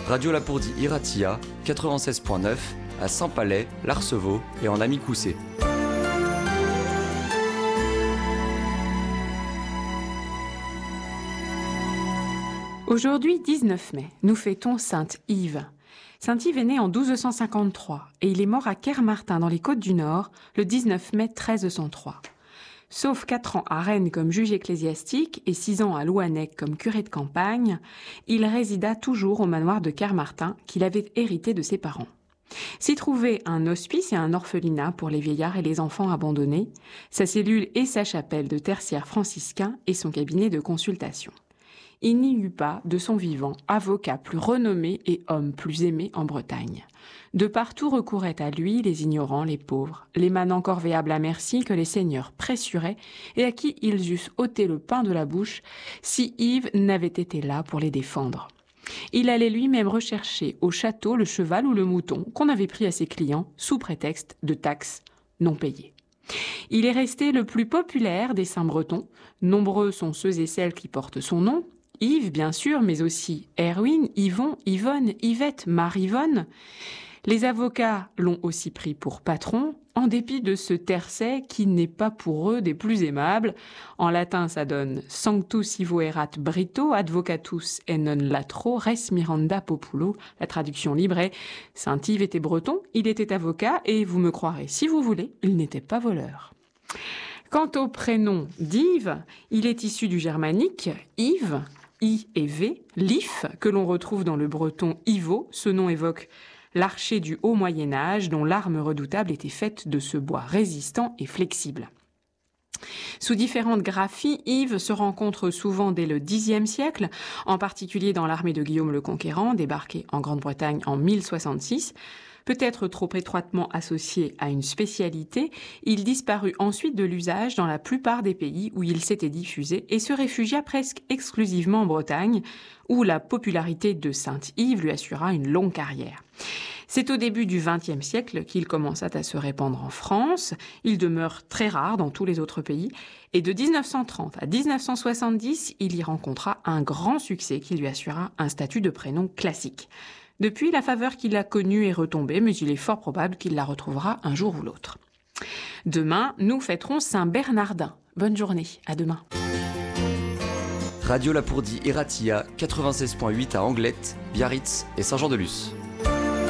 Radio Lapourdie Iratia, 96.9, à Saint-Palais, l'Arceveau et en Amicoussé. Aujourd'hui, 19 mai, nous fêtons Sainte Yves. Sainte Yves est né en 1253 et il est mort à Kermartin dans les Côtes-du-Nord le 19 mai 1303. Sauf 4 ans à Rennes comme juge ecclésiastique et 6 ans à Louannec comme curé de campagne, il résida toujours au manoir de Kermartin qu'il avait hérité de ses parents. S'y trouvaient un hospice et un orphelinat pour les vieillards et les enfants abandonnés, sa cellule et sa chapelle de tertiaire franciscain et son cabinet de consultation. Il n'y eut pas, de son vivant, avocat plus renommé et homme plus aimé en Bretagne. De partout recouraient à lui les ignorants, les pauvres, les manants corvéables à merci que les seigneurs pressuraient et à qui ils eussent ôté le pain de la bouche si Yves n'avait été là pour les défendre. Il allait lui-même rechercher au château le cheval ou le mouton qu'on avait pris à ses clients sous prétexte de taxes non payées. Il est resté le plus populaire des saints bretons. Nombreux sont ceux et celles qui portent son nom. Yves, bien sûr, mais aussi Erwin, Yvon, Yvonne, Yvette, Marie-Yvonne. Les avocats l'ont aussi pris pour patron, en dépit de ce tercet qui n'est pas pour eux des plus aimables. En latin, ça donne « Sanctus Ivo erat Brito, advocatus et non latro, res miranda populo ». La traduction libre est « Saint Yves était breton, il était avocat, et vous me croirez si vous voulez, il n'était pas voleur ». Quant au prénom d'Yves, il est issu du germanique « Yves », I et V, l'if, que l'on retrouve dans le breton Ivo. Ce nom évoque l'archer du haut Moyen-Âge, dont l'arme redoutable était faite de ce bois résistant et flexible. Sous différentes graphies, Yves se rencontre souvent dès le Xe siècle, en particulier dans l'armée de Guillaume le Conquérant, débarqué en Grande-Bretagne en 1066. Peut-être trop étroitement associé à une spécialité, il disparut ensuite de l'usage dans la plupart des pays où il s'était diffusé et se réfugia presque exclusivement en Bretagne, où la popularité de Sainte-Yves lui assura une longue carrière. C'est au début du XXe siècle qu'il commença à se répandre en France. Il demeure très rare dans tous les autres pays. Et de 1930 à 1970, il y rencontra un grand succès qui lui assura un statut de prénom classique. Depuis, la faveur qu'il a connue est retombée, mais il est fort probable qu'il la retrouvera un jour ou l'autre. Demain, nous fêterons Saint-Bernardin. Bonne journée, à demain. Radio Lapourdie Iratia, 96.8 à Anglette, Biarritz et Saint-Jean-de-Luz.